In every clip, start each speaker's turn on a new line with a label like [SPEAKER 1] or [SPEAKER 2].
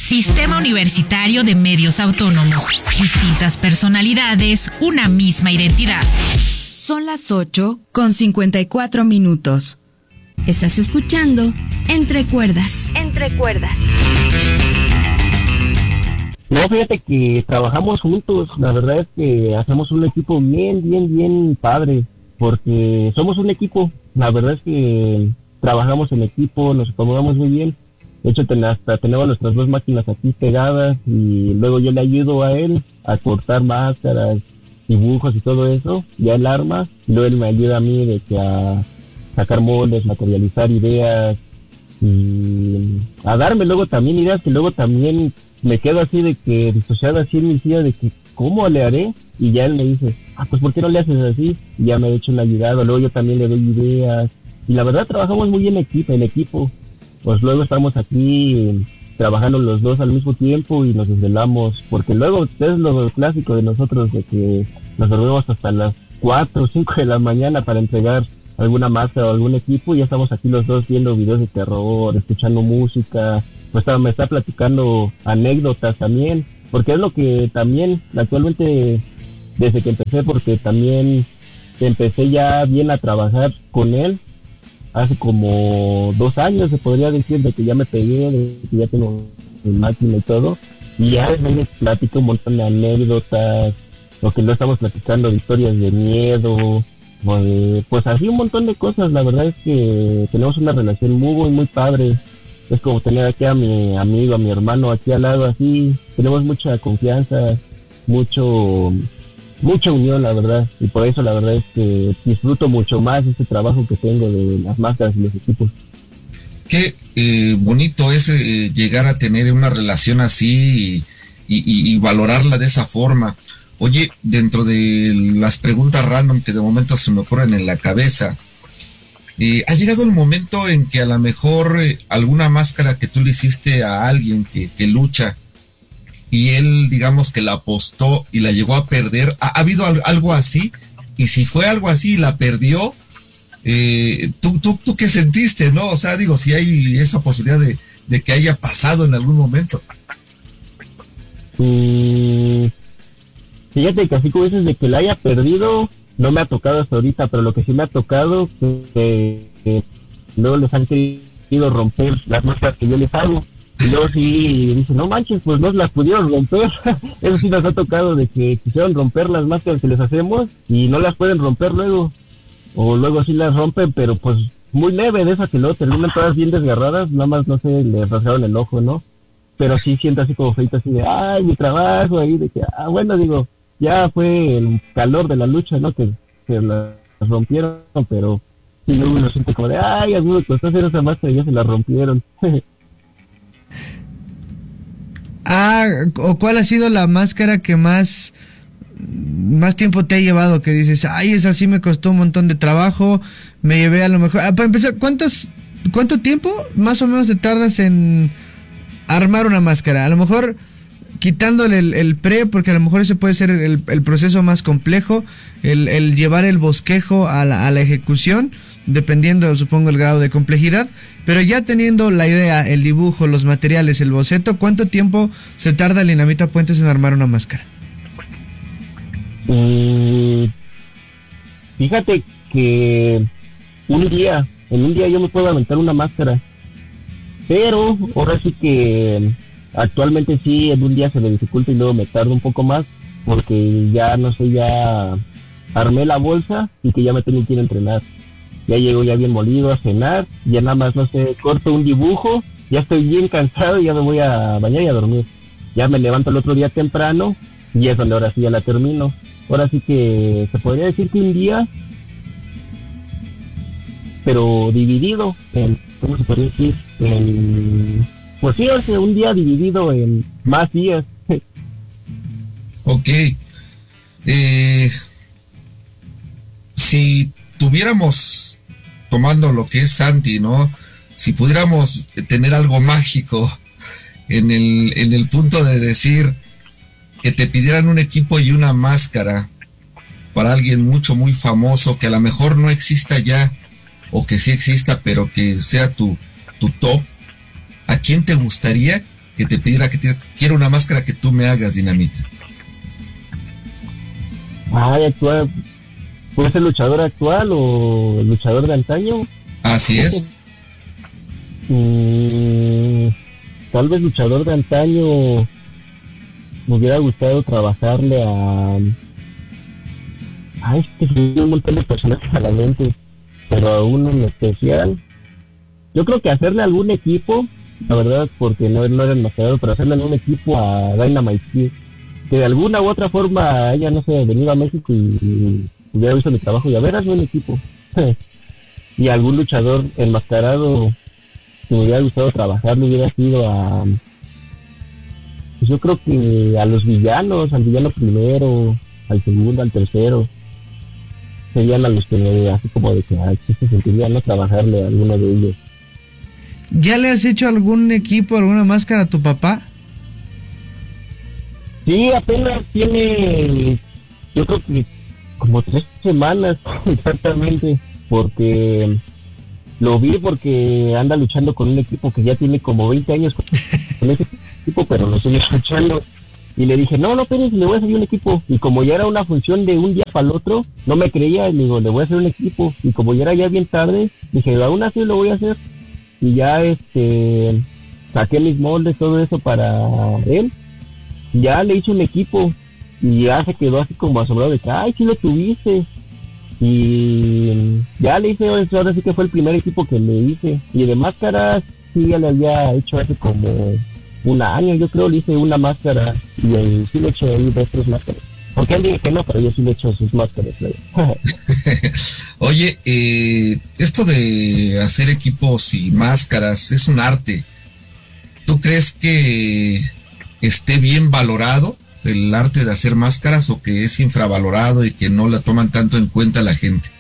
[SPEAKER 1] Sistema Universitario de Medios Autónomos. Distintas personalidades, una misma identidad.
[SPEAKER 2] Son las 8:54. Estás escuchando Entre Cuerdas. Entre Cuerdas.
[SPEAKER 3] No, fíjate que trabajamos juntos. La verdad es que hacemos un equipo bien padre, porque somos un equipo. La verdad es que trabajamos en equipo, nos acomodamos muy bien. De hecho, hasta tenemos nuestras dos máquinas aquí pegadas y luego yo le ayudo a él a cortar máscaras, dibujos y todo eso, ya él arma, y luego él me ayuda a mí de que a sacar moldes, materializar ideas y a darme luego también ideas que luego también me quedo así de que disociado así en mi silla de que ¿cómo le haré? Y ya él me dice, pues ¿por qué no le haces así? Y ya me he hecho un ayudado, luego yo también le doy ideas y la verdad trabajamos muy bien en equipo. Pues luego estamos aquí trabajando los dos al mismo tiempo y nos desvelamos, porque luego es lo clásico de nosotros de que nos dormimos hasta las 4 o 5 de la mañana para entregar alguna máscara o algún equipo y ya estamos aquí los dos viendo videos de terror, escuchando música, pues me está platicando anécdotas también, porque es lo que también actualmente desde que empecé, porque también empecé ya bien a trabajar con él hace como 2 años, se podría decir, de que ya me pegué, de que ya tengo mi máquina y todo, y ya me platico un montón de anécdotas, lo que no estamos platicando de historias de miedo, pues así un montón de cosas. La verdad es que tenemos una relación muy padre, es como tener aquí a mi amigo, a mi hermano aquí al lado, así, tenemos mucha confianza, mucha unión, la verdad, y por eso la verdad es que disfruto mucho más este trabajo que tengo de las máscaras y los equipos.
[SPEAKER 4] Qué bonito es llegar a tener una relación así y valorarla de esa forma. Oye, dentro de las preguntas random que de momento se me ocurren en la cabeza, ¿ha llegado el momento en que a lo mejor alguna máscara que tú le hiciste a alguien que lucha y él, digamos, que la apostó y la llegó a perder? ¿Ha habido algo así? Y si fue algo así y la perdió, ¿tú qué sentiste, no? O sea, digo, si hay esa posibilidad de que haya pasado en algún momento.
[SPEAKER 3] Fíjate que así como dices de que la haya perdido, no me ha tocado hasta ahorita, pero lo que sí me ha tocado que luego les han querido romper las máscaras que yo les hago. Y luego sí dicen, no manches, pues no las pudieron romper. Eso sí nos ha tocado de que quisieron romper las máscaras que les hacemos y no las pueden romper luego. O luego sí las rompen, pero pues muy leve, de esas que luego terminan todas bien desgarradas, nada más no sé, les rasgaron el ojo, ¿no? Pero sí siento así como feito, así de, ay, mi trabajo ahí, de que, bueno, digo, ya fue el calor de la lucha, ¿no? Que las rompieron, pero sí luego uno siente como de, ay, a mí me costó hacer esa máscara y ya se la rompieron.
[SPEAKER 5] ¿O cuál ha sido la máscara que más tiempo te ha llevado? Que dices, ay, esa sí me costó un montón de trabajo, me llevé a lo mejor... para empezar, ¿cuánto tiempo más o menos te tardas en armar una máscara? A lo mejor quitándole el pre, porque a lo mejor ese puede ser el proceso más complejo, el llevar el bosquejo a la ejecución, dependiendo, supongo, el grado de complejidad, pero ya teniendo la idea, el dibujo, los materiales, el boceto, ¿cuánto tiempo se tarda Dinamita Puentes en armar una máscara?
[SPEAKER 3] Fíjate que en un día yo me puedo aventar una máscara, pero ahora sí que actualmente sí, en un día se me dificulta y luego me tardo un poco más, porque ya no sé, ya armé la bolsa y que ya me tengo que ir a entrenar. Ya llego ya bien molido a cenar, ya nada más, no sé, corto un dibujo, ya estoy bien cansado y ya me voy a bañar y a dormir. Ya me levanto el otro día temprano y es donde ahora sí ya la termino. Ahora sí que se podría decir que un día, pero dividido en, ¿cómo se podría decir? Pues sí, o sea, un día dividido en más días.
[SPEAKER 4] Ok. Si tuviéramos, tomando lo que es Santi, ¿no? Si pudiéramos tener algo mágico en el punto de decir que te pidieran un equipo y una máscara para alguien muy famoso, que a lo mejor no exista ya, o que sí exista, pero que sea tu top, ¿a quién te gustaría que te pidiera quiero una máscara que tú me hagas, Dinamita?
[SPEAKER 3] Actual. ¿Puede ser luchador actual o luchador de antaño?
[SPEAKER 4] Así es.
[SPEAKER 3] Tal vez luchador de antaño. Me hubiera gustado trabajarle a... es que se me un montón de personajes a la mente, pero a uno en especial. Yo creo que hacerle algún equipo, la verdad, porque no era enmascarado, pero hacerle algún equipo a Dynamite Kid, que de alguna u otra forma ella, no sé, venido a México y hubiera visto mi trabajo y a ver, hazme un equipo. Y algún luchador enmascarado que me hubiera gustado trabajar, me hubiera sido a... Pues yo creo que a los villanos, al villano primero, al segundo, al tercero, serían a los que así como de que se sentiría no trabajarle a alguno de ellos.
[SPEAKER 5] ¿Ya le has hecho algún equipo, alguna máscara a tu papá?
[SPEAKER 3] Sí, apenas tiene, yo creo que como 3 semanas exactamente, porque lo vi porque anda luchando con un equipo que ya tiene como 20 años con ese equipo, pero lo sigue luchando. Y le dije, no, Pérez, le voy a hacer un equipo. Y como ya era una función de un día para el otro, no me creía, y le digo, le voy a hacer un equipo. Y como ya era ya bien tarde, dije, aún así lo voy a hacer. Y ya saqué mis moldes, todo eso para él. Ya le hice un equipo. Y ya se quedó así como asombrado de que, sí lo tuviste. Y ya le hice, ahora sí que fue el primer equipo que le hice. Y de máscaras, sí, ya le había hecho hace como un año, yo creo, le hice una máscara. Y sí le he hecho ahí 2, 3 máscaras. Porque él dice que no, pero yo sí le he hecho sus máscaras.
[SPEAKER 4] Oye, esto de hacer equipos y máscaras es un arte. ¿Tú crees que esté bien valorado el arte de hacer máscaras o que es infravalorado y que no la toman tanto en cuenta la gente?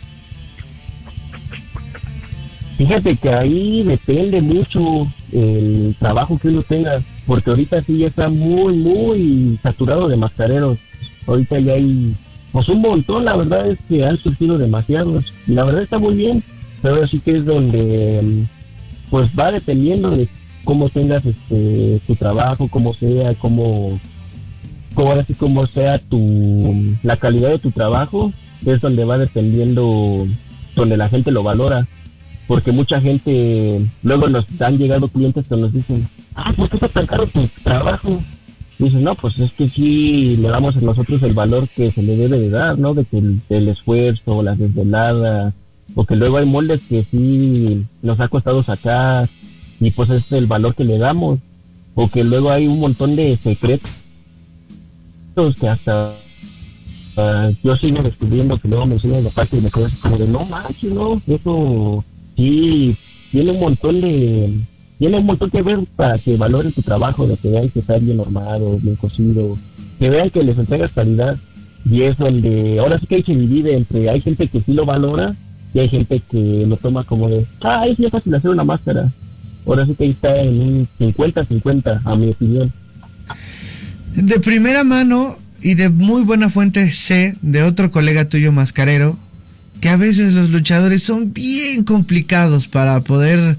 [SPEAKER 3] Fíjate que ahí depende mucho el trabajo que uno tenga, porque ahorita sí ya está muy, muy saturado de mascareros. Ahorita ya hay pues un montón, la verdad es que han surgido demasiados, y la verdad está muy bien, pero sí que es donde pues va dependiendo de cómo tengas tu trabajo, cómo sea, cómo sea la calidad de tu trabajo, es donde va dependiendo, donde la gente lo valora. Porque mucha gente, luego nos han llegado clientes que nos dicen, ¿por qué está tan caro tu trabajo? Y dicen, no, pues es que sí le damos a nosotros el valor que se le debe de dar, ¿no? De que el esfuerzo, las desveladas, porque luego hay moldes que sí nos ha costado sacar, y pues es el valor que le damos, o que luego hay un montón de secretos que hasta yo sigo descubriendo, que luego me enseñan la parte y me quedo así como de, no manches, no, eso sí, tiene un montón que ver para que valoren tu trabajo, de que vean que está bien armado, bien cosido, que vean que les entregas calidad. Y es donde ahora sí que ahí se divide entre, hay gente que sí lo valora y hay gente que lo toma como de, sí es fácil hacer una máscara. Ahora sí que ahí está en un 50-50, a mi opinión.
[SPEAKER 5] De primera mano y de muy buena fuente sé de otro colega tuyo mascarero que a veces los luchadores son bien complicados para poder,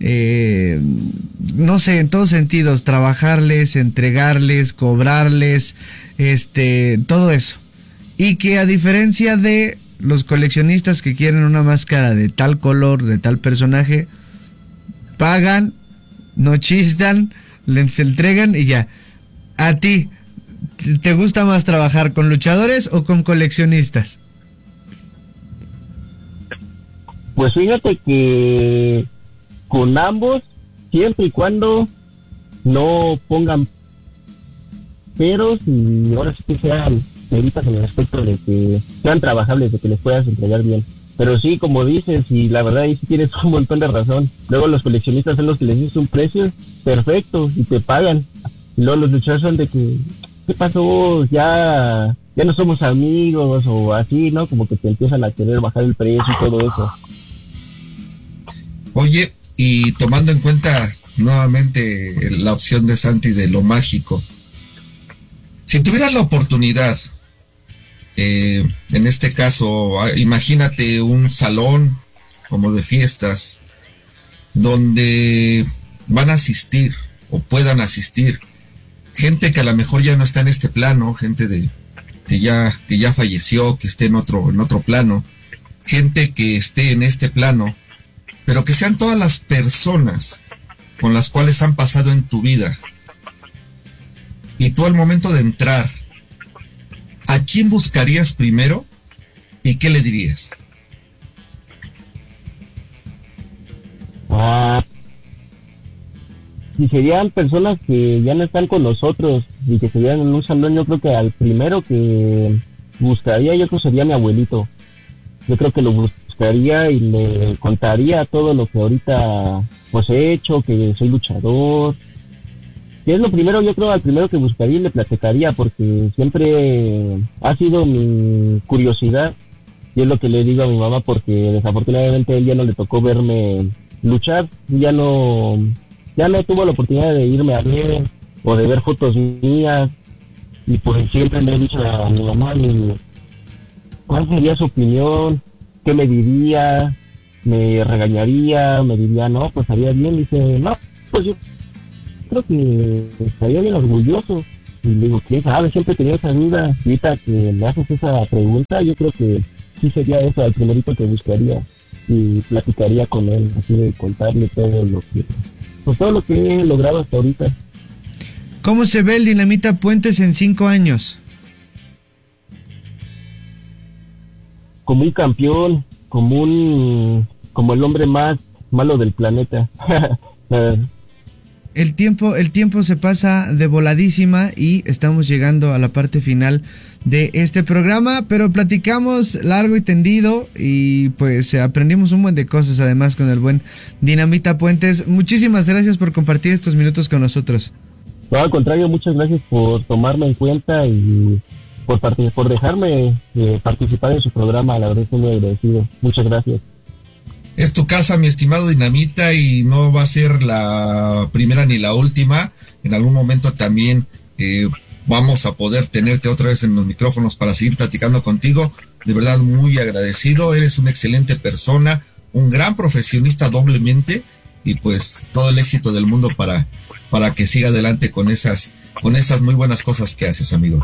[SPEAKER 5] no sé, en todos sentidos, trabajarles, entregarles, cobrarles, todo eso. Y que a diferencia de los coleccionistas que quieren una máscara de tal color, de tal personaje, pagan, no chistan, les entregan y ya. ¿A ti te gusta más trabajar con luchadores o con coleccionistas?
[SPEAKER 3] Pues fíjate que con ambos, siempre y cuando no pongan peros y ahora sí que sean peritas en el aspecto de que sean trabajables, de que les puedas entregar bien. Pero sí, como dices, y la verdad ahí sí tienes un montón de razón. Luego los coleccionistas son los que les dices un precio perfecto y te pagan. Y luego los luchadores son de que, ¿qué pasó? Ya no somos amigos o así, ¿no? Como que te empiezan a querer bajar el precio y todo eso.
[SPEAKER 4] Oye, y tomando en cuenta nuevamente la opción de Santi de lo mágico, si tuvieras la oportunidad, en este caso, imagínate un salón como de fiestas donde van a asistir o puedan asistir. Gente que a lo mejor ya no está en este plano, gente que ya falleció, que esté en otro plano, gente que esté en este plano, pero que sean todas las personas con las cuales han pasado en tu vida. Y tú al momento de entrar, ¿a quién buscarías primero y qué le dirías?
[SPEAKER 3] Si serían personas que ya no están con nosotros y que estuvieran en un salón, yo creo que al primero que buscaría, yo creo sería mi abuelito. Yo creo que lo buscaría y le contaría todo lo que ahorita pues he hecho, que soy luchador. Que es lo primero, yo creo, al primero que buscaría y le platicaría, porque siempre ha sido mi curiosidad. Y es lo que le digo a mi mamá, porque desafortunadamente a él ya no le tocó verme luchar, ya no tuvo la oportunidad de irme a ver o de ver fotos mías, y pues siempre le he dicho a mi mamá cuál sería su opinión, qué me diría, me regañaría, me diría no, pues haría bien. Dice no, pues yo creo que estaría bien orgulloso. Y le digo, quién sabe, siempre tenía esa duda. Y ahorita que me haces esa pregunta, yo creo que sí sería eso, al primerito que buscaría y platicaría con él, así de contarle todo lo que he logrado hasta ahorita.
[SPEAKER 5] ¿Cómo se ve el Dinamita Puentes en 5 años?
[SPEAKER 3] Como un campeón, como el hombre más malo del planeta.
[SPEAKER 5] El tiempo se pasa de voladísima y estamos llegando a la parte final de este programa, pero platicamos largo y tendido y pues aprendimos un buen de cosas además con el buen Dinamita Puentes. Muchísimas gracias por compartir estos minutos con nosotros.
[SPEAKER 3] No, al contrario, muchas gracias por tomarme en cuenta y por dejarme participar en su programa. La verdad estoy muy agradecido. Muchas gracias.
[SPEAKER 4] Es tu casa, mi estimado Dinamita, y no va a ser la primera ni la última. En algún momento también vamos a poder tenerte otra vez en los micrófonos para seguir platicando contigo. De verdad, muy agradecido. Eres una excelente persona, un gran profesionista doblemente, y pues todo el éxito del mundo para que siga adelante con esas muy buenas cosas que haces, amigo.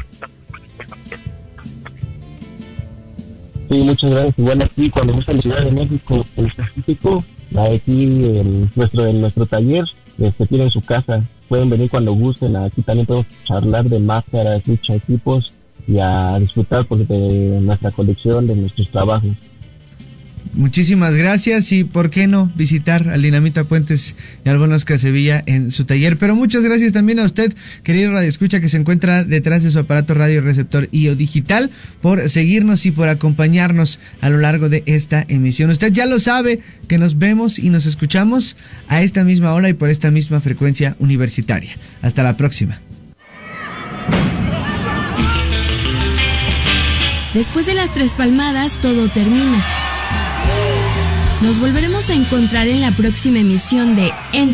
[SPEAKER 3] Sí, muchas gracias. Igual aquí, cuando gusta la Ciudad de México, en específico, aquí en nuestro taller, tienen su casa. Pueden venir cuando gusten. Aquí también podemos charlar de máscaras, lucha, equipos y a disfrutar de nuestra colección, de nuestros trabajos.
[SPEAKER 5] Muchísimas gracias y por qué no visitar al Dinamita Puentes y al Buen Oscar Sevilla en su taller. Pero muchas gracias también a usted, querido radioescucha, que se encuentra detrás de su aparato radio receptor y o digital, por seguirnos y por acompañarnos a lo largo de esta emisión. Usted ya lo sabe, que nos vemos y nos escuchamos a esta misma hora y por esta misma frecuencia universitaria. Hasta la próxima.
[SPEAKER 2] Después de las 3 palmadas, todo termina. Nos volveremos a encontrar en la próxima emisión de Entre